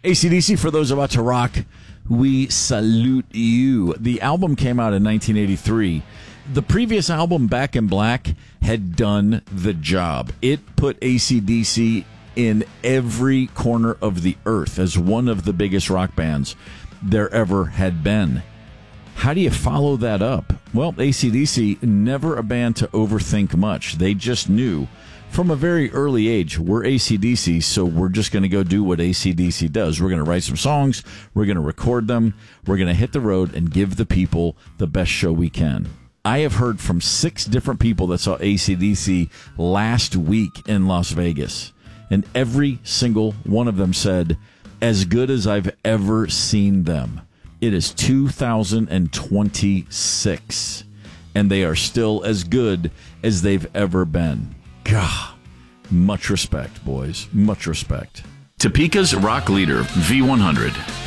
AC/DC, for those about to rock, we salute you. The album came out in 1983. The previous album, Back in Black, had done the job. It put AC/DC in every corner of the earth as one of the biggest rock bands there ever had been. How do you follow that up? Well, AC/DC, never a band to overthink much. They just knew from a very early age, we're AC/DC, so we're just going to go do what AC/DC does. We're going to write some songs, we're going to record them, we're going to hit the road and give the people the best show we can. I have heard from 6 different people that saw AC/DC last week in Las Vegas, and every single one of them said, as good as I've ever seen them. It is 2026, and they are still as good as they've ever been. God, much respect, boys. Much respect. Topeka's rock leader, V100.